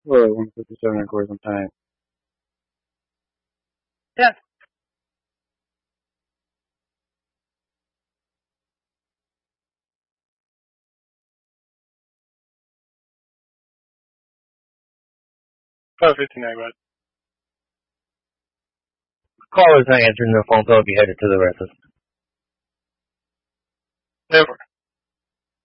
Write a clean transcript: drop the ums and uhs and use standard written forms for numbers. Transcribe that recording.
Or 157 and quarter sometime. Yeah. Oh, 59, right. Caller's not answering the phone, so I'll be headed to the rescue. Never.